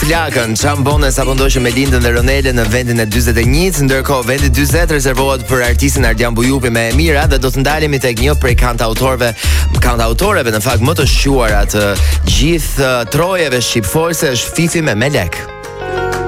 Flakën, Çambone sapo ndoshëm me Lindën dhe Ronelën në vendin e 41, ndërkohë vendi 40 rezervohet për artistin Ardian Bujupi me Emira dhe do të ndalemi tek një prej kantautoreve në fakt më të shquara të gjithë trojeve shqipforse është Fifi me Melek.